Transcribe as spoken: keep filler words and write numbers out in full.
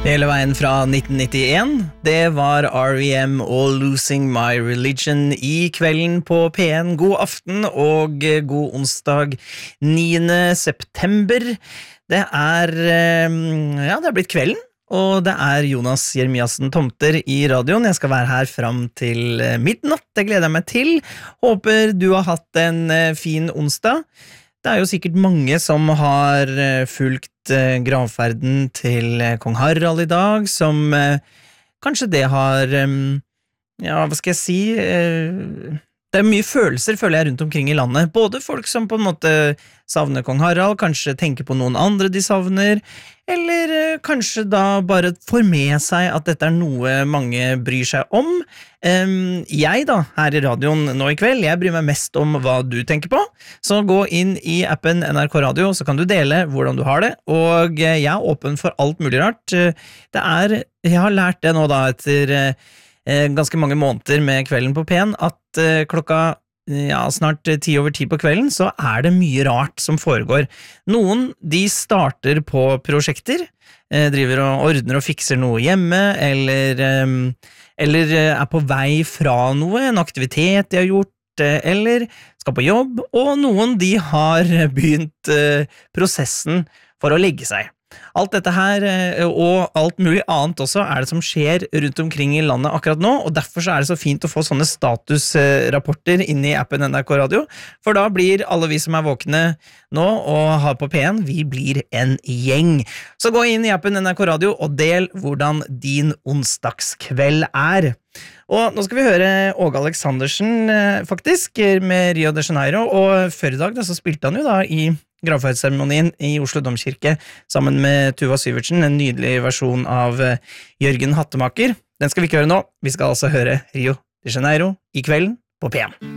Hele veien fra nitten nittien, det var R E M og Losing My Religion i kvelden på P en. God aften og god onsdag niende september. Det er, ja, det er blitt kvelden, og det er Jonas Jeremiassen Tomter i radioen. Jeg skal være her fram til midnatt, det gleder jeg meg til. Håper du har hatt en fin onsdag. Det er jo sikkert mange som har fulgt gravferden til kong Harald i dag, som eh, kanskje det har, eh, ja, hva skal jeg si, eh, det er mye følelser, føler jeg, rundt omkring i landet. Både folk som på en måte savner kong Harald, kanskje tenker på noen andre de savner, eller eh, kanskje da bare får med seg at dette er noe mange bryr seg om. Um, jeg da, her i radioen nå i kveld, jeg bryr meg mest om hva du tenker på, så gå inn i appen N R K Radio, så kan du dele hvordan du har det, og jeg er åpen for alt mulig rart. Det er, jeg har lært det nå da etter eh, ganske mange måneder med kvelden på P en, at eh, klokka ja, snart ti over ti på kvelden, så er det mye rart som foregår. Noen, de starter på prosjekter, eh, driver og ordner og fikser noe hjemme, eller eh, eller er på vei fra noe, en aktivitet de har gjort, eller skal på jobb, og noen de har begynt prosessen for å legge seg. Alt dette her, og alt mulig annet også, er det som skjer rundt omkring i landet akkurat nå, og derfor så er det så fint å få sånne statusrapporter inn i appen N R K Radio, for da blir alle vi som er våkne nå og har på P en, vi blir en gjeng. Så gå inn i appen N R K Radio og del hvordan din onsdagskveld er. Og nå skal vi høre Åge Aleksandersen faktisk, med Rio de Janeiro, og før i dag da, så spilte han jo da i gravferdsseremonien i Oslo Domkirke sammen med Tuva Syvertsen, en nydelig versjon av Jørgen Hattemaker. Den skal vi ikke høre nå, vi skal altså høre Rio de Janeiro i kvelden på P en.